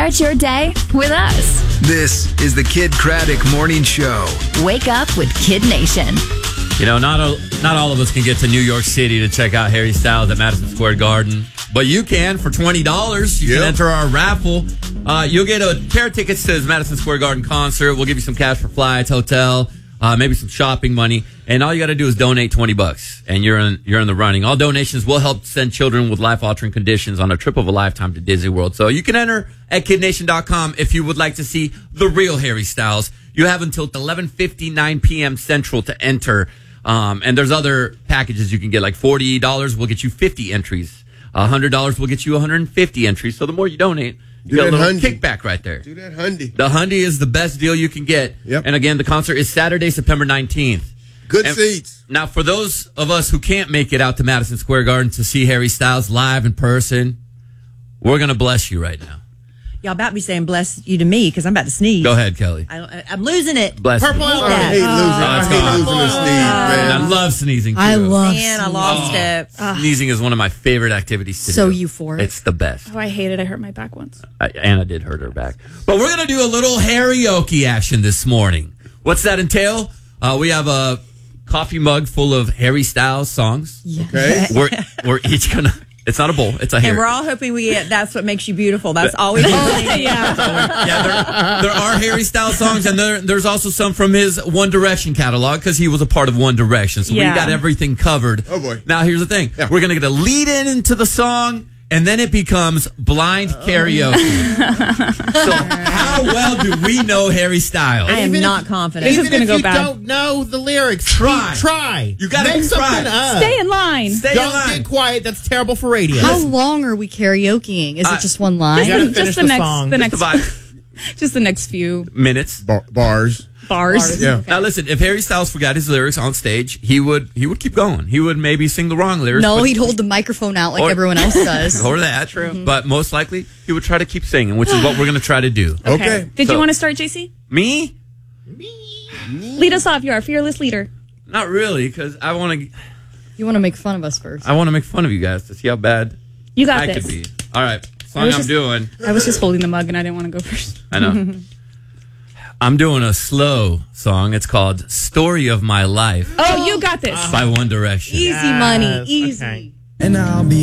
Start your day with us. This is the Kid Craddock Morning Show. Wake up with Kid Nation. You know, not all of us can get to New York City to check out Harry Styles at Madison Square Garden. But you can for $20. You can enter our raffle. You'll get a pair of tickets to his Madison Square Garden concert. We'll give you some cash for flights, hotel, maybe some shopping money. And all you got to do is donate $20, and you're in the running. All donations will help send children with life-altering conditions on a trip of a lifetime to Disney World. So you can enter at kidnation.com if you would like to see the real Harry Styles. You have until 11:59 p.m. Central to enter. And there's other packages you can get, like $40 will get you 50 entries. $100 will get you 150 entries. So the more you donate, you get a little kickback right there. Do that Hundy. The Hundy is the best deal you can get. Yep. And again, the concert is Saturday, September 19th. Good seats. Now, for those of us who can't make it out to Madison Square Garden to see Harry Styles live in person, we're going to bless you right now. Y'all about to be saying bless you to me because I'm about to sneeze. Go ahead, Kelly. I'm losing it. Bless you. I hate losing a sneeze, man. I love sneezing, too. I love Man, I lost it. Sneezing is one of my favorite activities to do. So euphoric. It's the best. Oh, I hate it. I hurt my back once. Anna did hurt her back. But we're going to do a little karaoke action this morning. What's that entail? We have a coffee mug full of Harry Styles songs. Yeah. Okay. We're each going to... It's not a bowl. It's a Harry. And we're all hoping we get That's What Makes You Beautiful. That's all we need. Yeah, there are Harry Styles songs, and there's also some from his One Direction catalog because he was a part of One Direction. So we got everything covered. Oh, boy. Now, here's the thing. Yeah. We're going to get a lead into the song, and then it becomes blind karaoke. So how well do we know Harry Styles? I am not confident. This is going to go bad. If you don't know the lyrics, Try. You got to make something up. Stay in line. Don't get quiet. That's terrible for radio. How long are we karaokeing? Is it just one line? You gotta Just finish the the next- song. the next- Just Just the next few minutes. Bars. bars. Yeah. Now listen, if Harry Styles forgot his lyrics on stage, he would keep going. He would maybe sing the wrong lyrics. No, but he'd hold the microphone out like everyone else does. Or that. True. But most likely, he would try to keep singing, which is what we're going to try to do. Okay. Did So- you want to start, JC? Me? Lead us off. You're our fearless leader. Not really, because I want You want to make fun of us first. to make fun of you guys to see how bad You got I this. could be. All right. Song I'm doing. I was just holding the mug and I didn't want to go first. I know. I'm doing a slow song. It's called Story of My Life Oh, you got this. by One Direction. Easy money. Easy. Okay. And I'll be